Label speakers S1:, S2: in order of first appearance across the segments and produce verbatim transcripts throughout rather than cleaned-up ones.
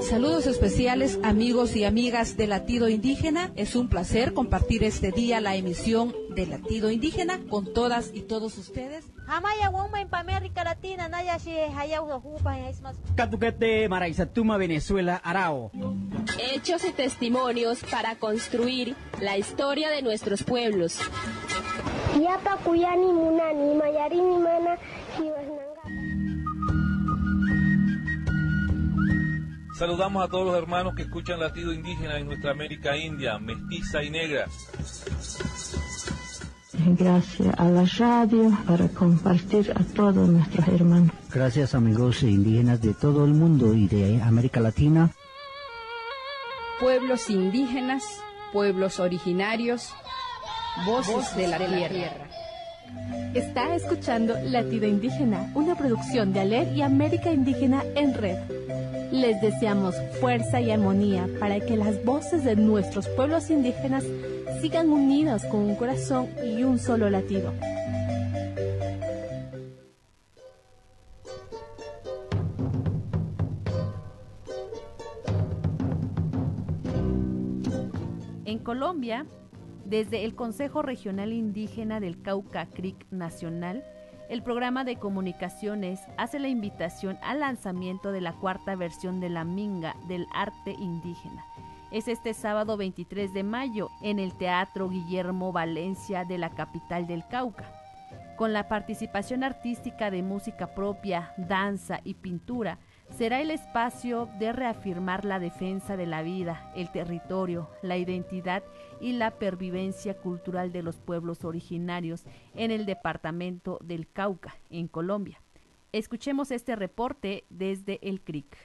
S1: Saludos especiales, amigos y amigas de Latido Indígena. Es un placer compartir este día la emisión de Latido Indígena con todas y todos ustedes.
S2: América Latina,
S3: Catuquete, Maraizatuma, Venezuela, Arao.
S4: Hechos y testimonios para construir la historia de nuestros pueblos.
S5: Yapa Kuyani Munani, Mayarini Mana,
S6: Saludamos a todos los hermanos que escuchan Latido Indígena en nuestra América India, mestiza y negra.
S7: Gracias a la radio para compartir a todos nuestros hermanos.
S8: Gracias amigos indígenas de todo el mundo y de América Latina.
S9: Pueblos indígenas, pueblos originarios, voces, voces de la, de tierra. la tierra.
S10: Está escuchando Latido Indígena, una producción de ALER y América Indígena en Red. Les deseamos fuerza y armonía para que las voces de nuestros pueblos indígenas sigan unidas con un corazón y un solo latido.
S11: En Colombia, desde el Consejo Regional Indígena del Cauca Creek Nacional, el programa de comunicaciones hace la invitación al lanzamiento de la cuarta versión de la Minga del arte indígena. Es este sábado veintitrés de mayo en el Teatro Guillermo Valencia de la capital del Cauca. Con la participación artística de música propia, danza y pintura, será el espacio de reafirmar la defensa de la vida, el territorio, la identidad y la pervivencia cultural de los pueblos originarios en el departamento del Cauca, en Colombia. Escuchemos este reporte desde el C R I C.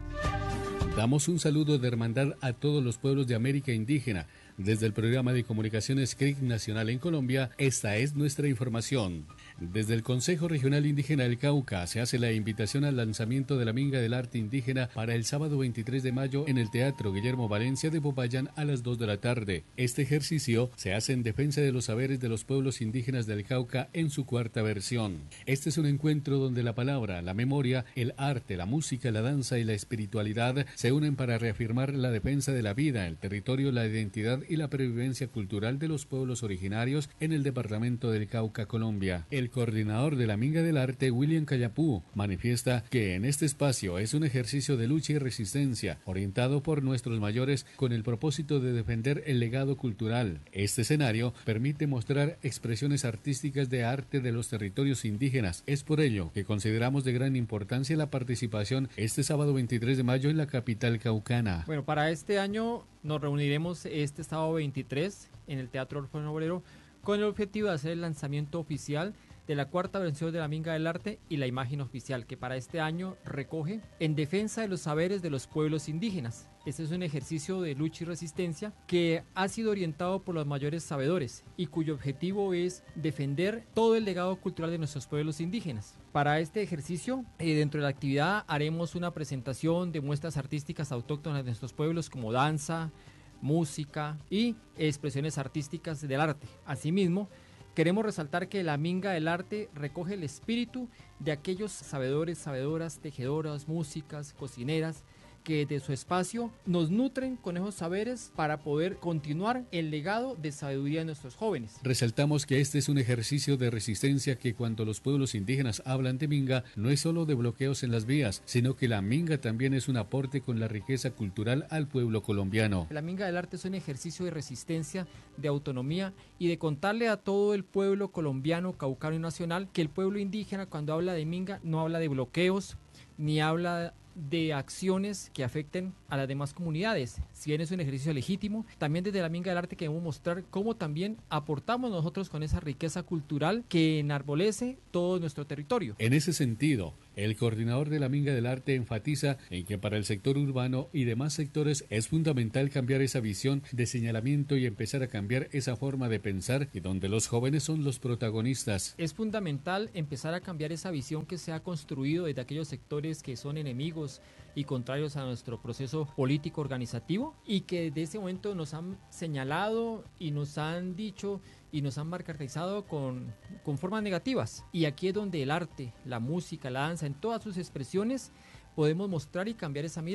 S12: Damos un saludo de hermandad a todos los pueblos de América Indígena. Desde el programa de comunicaciones C R I C Nacional en Colombia, esta es nuestra información. Desde el Consejo Regional Indígena del Cauca se hace la invitación al lanzamiento de la Minga del Arte Indígena para el sábado veintitrés de mayo en el Teatro Guillermo Valencia de Popayán a las dos de la tarde. Este ejercicio se hace en defensa de los saberes de los pueblos indígenas del Cauca en su cuarta versión. Este es un encuentro donde la palabra, la memoria, el arte, la música, la danza y la espiritualidad se unen para reafirmar la defensa de la vida, el territorio, la identidad y la pervivencia cultural de los pueblos originarios en el departamento del Cauca, Colombia. El coordinador de la Minga del Arte, William Cayapú, manifiesta que en este espacio es un ejercicio de lucha y resistencia, orientado por nuestros mayores con el propósito de defender el legado cultural. Este escenario permite mostrar expresiones artísticas de arte de los territorios indígenas. Es por ello que consideramos de gran importancia la participación este sábado veintitrés de mayo en la capital caucana.
S13: Bueno, para este año nos reuniremos este sábado veintitrés en el Teatro Orfeo Obrero con el objetivo de hacer el lanzamiento oficial de la cuarta versión de la Minga del Arte y la imagen oficial que para este año recoge en defensa de los saberes de los pueblos indígenas. Este es un ejercicio de lucha y resistencia que ha sido orientado por los mayores sabedores y cuyo objetivo es defender todo el legado cultural de nuestros pueblos indígenas. Para este ejercicio, eh, dentro de la actividad haremos una presentación de muestras artísticas autóctonas de nuestros pueblos como danza, música y expresiones artísticas del arte. Asimismo, queremos resaltar que la Minga del Arte recoge el espíritu de aquellos sabedores, sabedoras, tejedoras, músicas, cocineras, que de su espacio nos nutren con esos saberes para poder continuar el legado de sabiduría de nuestros jóvenes.
S12: Resaltamos que este es un ejercicio de resistencia que cuando los pueblos indígenas hablan de Minga, no es solo de bloqueos en las vías, sino que la Minga también es un aporte con la riqueza cultural al pueblo colombiano.
S13: La Minga del Arte es un ejercicio de resistencia, de autonomía y de contarle a todo el pueblo colombiano, caucano y nacional que el pueblo indígena cuando habla de Minga no habla de bloqueos, ni habla de acciones que afecten a las demás comunidades. Si bien es un ejercicio legítimo, también desde la Minga del Arte queremos mostrar cómo también aportamos nosotros con esa riqueza cultural que enarbolece todo nuestro territorio.
S12: En ese sentido, el coordinador de la Minga del Arte enfatiza en que para el sector urbano y demás sectores es fundamental cambiar esa visión de señalamiento y empezar a cambiar esa forma de pensar y donde los jóvenes son los protagonistas.
S13: Es fundamental empezar a cambiar esa visión que se ha construido desde aquellos sectores que son enemigos y contrarios a nuestro proceso político organizativo y que desde ese momento nos han señalado y nos han dicho y nos han marcarizado con, con formas negativas. Y aquí es donde el arte, la música, la danza, en todas sus expresiones podemos mostrar y cambiar esa mirada.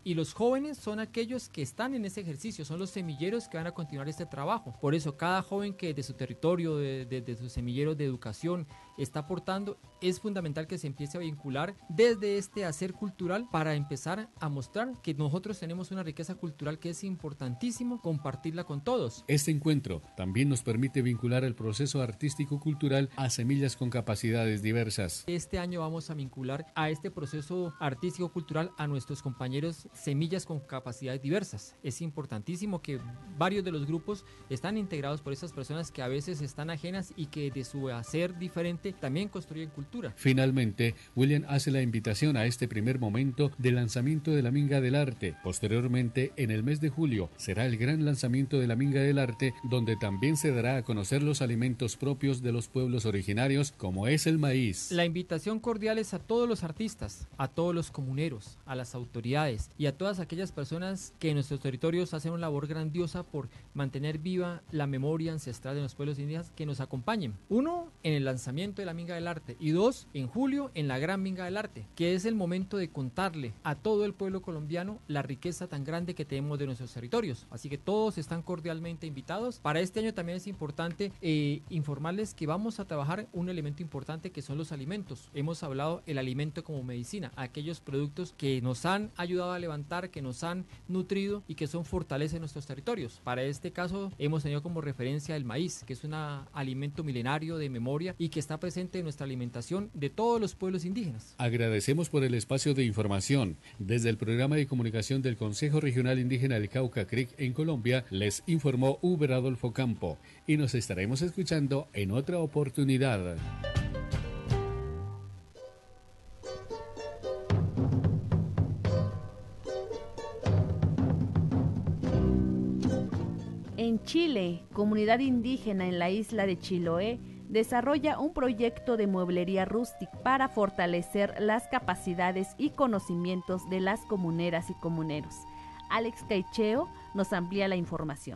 S13: y los jóvenes son aquellos que están en ese ejercicio, son los semilleros que van a continuar este trabajo. Por eso cada joven que de su territorio, de, de, de sus semilleros de educación está aportando, es fundamental que se empiece a vincular desde este hacer cultural para empezar a mostrar que nosotros tenemos una riqueza cultural que es importantísimo compartirla con todos.
S12: Este encuentro también nos permite vincular el proceso artístico-cultural a semillas con capacidades diversas.
S13: Este año vamos a vincular a este proceso artístico-cultural a nuestros compañeros semillas con capacidades diversas. Es importantísimo que varios de los grupos están integrados por esas personas que a veces están ajenas y que de su hacer diferente también construyen cultura.
S12: Finalmente, William hace la invitación a este primer momento de lanzamiento de la Minga del Arte. Posteriormente, en el mes de julio, será el gran lanzamiento de la Minga del Arte, donde también se dará a conocer los alimentos propios de los pueblos originarios, como es el maíz.
S13: La invitación cordial es a todos los artistas, a todos los comuneros, a las autoridades y a todas aquellas personas que en nuestros territorios hacen una labor grandiosa por mantener viva la memoria ancestral de los pueblos indígenas, que nos acompañen. Uno, en el lanzamiento de la Minga del Arte, y dos, en julio en la Gran Minga del Arte, que es el momento de contarle a todo el pueblo colombiano la riqueza tan grande que tenemos de nuestros territorios. Así que todos están cordialmente invitados. Para este año también es importante eh, informarles que vamos a trabajar un elemento importante que son los alimentos. Hemos hablado el alimento como medicina, aquellos productos que nos han ayudado a levantar, que nos han nutrido y que son fortaleza en nuestros territorios. Para este caso hemos tenido como referencia el maíz, que es un alimento milenario de memoria y que está presente en nuestra alimentación de todos los pueblos indígenas.
S12: Agradecemos por el espacio de información. Desde el programa de comunicación del Consejo Regional Indígena del Cauca Creek en Colombia, les informó Uber Adolfo Campo y nos estaremos escuchando en otra oportunidad.
S11: En Chile, comunidad indígena en la isla de Chiloé desarrolla un proyecto de mueblería rústica para fortalecer las capacidades y conocimientos de las comuneras y comuneros. Alex Caicheo nos amplía la información.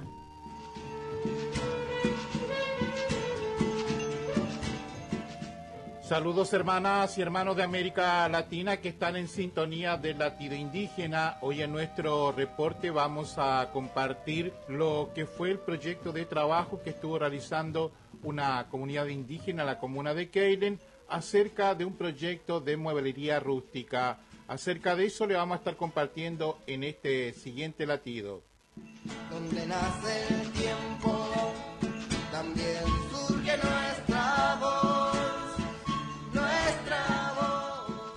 S14: Saludos hermanas y hermanos de América Latina que están en sintonía de Latido Indígena. Hoy en nuestro reporte vamos a compartir lo que fue el proyecto de trabajo que estuvo realizando una comunidad indígena, la comuna de Keilen, acerca de un proyecto de mueblería rústica. Acerca de eso le vamos a estar compartiendo en este siguiente latido.
S15: Donde nace el tiempo, también surge nuestra voz, nuestra voz.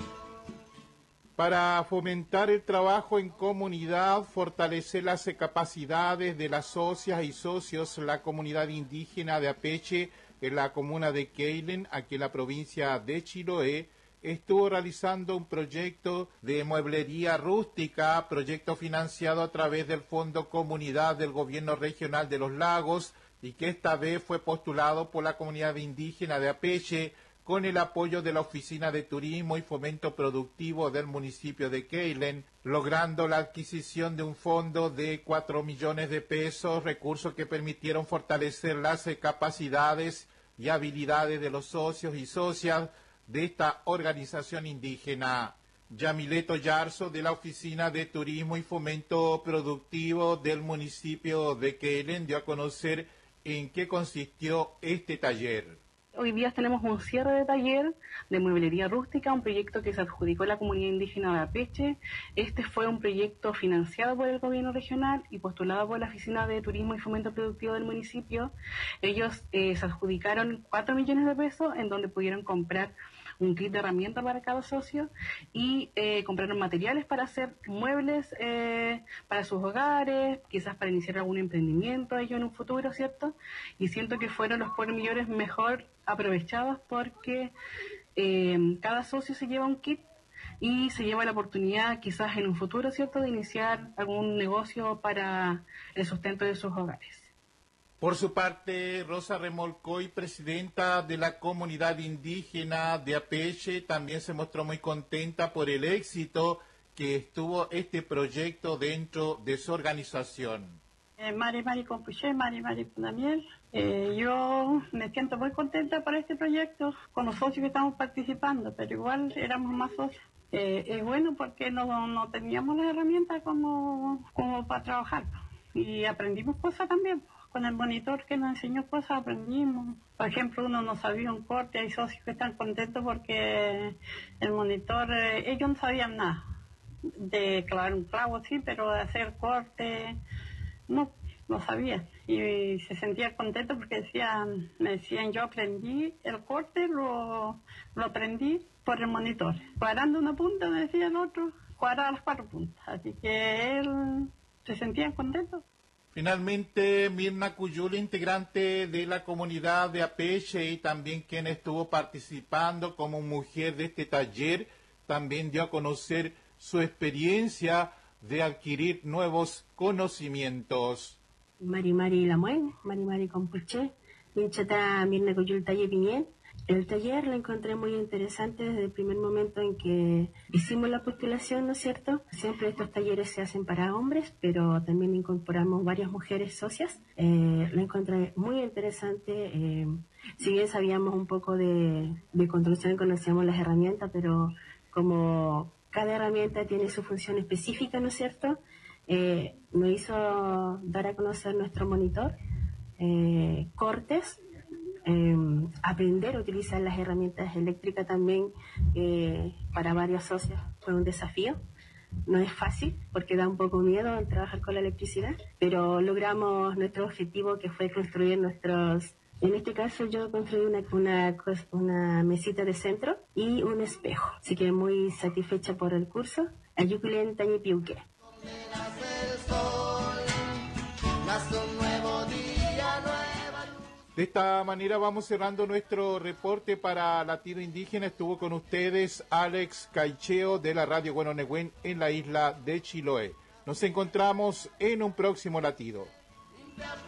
S14: Para fomentar el trabajo en comunidad, fortalecer las capacidades de las socias y socios, la comunidad indígena de Apeche, en la comuna de Keilen, aquí en la provincia de Chiloé, estuvo realizando un proyecto de mueblería rústica, proyecto financiado a través del Fondo Comunidad del Gobierno Regional de los Lagos, y que esta vez fue postulado por la comunidad indígena de Apeche, con el apoyo de la Oficina de Turismo y Fomento Productivo del municipio de Keilen, logrando la adquisición de un fondo de cuatro millones de pesos, recursos que permitieron fortalecer las capacidades y habilidades de los socios y socias de esta organización indígena. Yamileto Yarzo, de la Oficina de Turismo y Fomento Productivo del municipio de Keilen, dio a conocer en qué consistió este taller.
S16: Hoy día tenemos un cierre de taller de mueblería rústica, un proyecto que se adjudicó a la comunidad indígena de Apeche. Este fue un proyecto financiado por el gobierno regional y postulado por la Oficina de Turismo y Fomento Productivo del municipio. Ellos eh, se adjudicaron cuatro millones de pesos en donde pudieron comprar un kit de herramientas para cada socio y eh, compraron materiales para hacer muebles eh, para sus hogares, quizás para iniciar algún emprendimiento ellos en un futuro, ¿cierto? Y siento que fueron los cuatro millones mejor aprovechados porque eh, cada socio se lleva un kit y se lleva la oportunidad quizás en un futuro, ¿cierto?, de iniciar algún negocio para el sustento de sus hogares.
S14: Por su parte, Rosa Remolcoy, presidenta de la comunidad indígena de Apeche, también se mostró muy contenta por el éxito que estuvo este proyecto dentro de su organización.
S17: Eh, Mari Mari Compuché, Mari Mari Punamiel, eh, yo me siento muy contenta por este proyecto con los socios que estamos participando, pero igual éramos más socios. Eh, es bueno porque no, no teníamos las herramientas como, como para trabajar. Y aprendimos cosas también. Con el monitor que nos enseñó cosas aprendimos. Por ejemplo, uno no sabía un corte, hay socios que están contentos porque el monitor, eh, ellos no sabían nada. De clavar un clavo, sí, pero de hacer corte, no, no sabían. Y se sentían contentos porque decían, me decían, yo aprendí el corte, lo, lo aprendí por el monitor. Cuadrando una punta, me decía el otro, cuadrar las cuatro puntas. Así que él se sentía contento.
S14: Finalmente, Mirna Cuyula, integrante de la comunidad de Apeche y también quien estuvo participando como mujer de este taller, también dio a conocer su experiencia de adquirir nuevos conocimientos.
S5: Mari Mari Lamuen, Mari Mari Compulche, Minchata Mirna Cuyul Talle Piñén. El taller lo encontré muy interesante desde el primer momento en que hicimos la postulación, ¿no es cierto? Siempre estos talleres se hacen para hombres, pero también incorporamos varias mujeres socias. Eh, lo encontré muy interesante. Eh, si bien sabíamos un poco de, de construcción, conocíamos las herramientas, pero como cada herramienta tiene su función específica, ¿no es cierto? Eh, nos hizo dar a conocer nuestro monitor, eh, cortes, Eh, aprender a utilizar las herramientas eléctricas también eh, para varios socios fue un desafío. No es fácil porque da un poco miedo el trabajar con la electricidad, pero logramos nuestro objetivo, que fue construir nuestros... En este caso yo construí una, una, una mesita de centro y un espejo, así que muy satisfecha por el curso. Ayuculen Tañi Piuque.
S14: De esta manera vamos cerrando nuestro reporte para Latido Indígena. Estuvo con ustedes Alex Caicheo de la Radio Guanonegüen en la isla de Chiloé. Nos encontramos en un próximo Latido.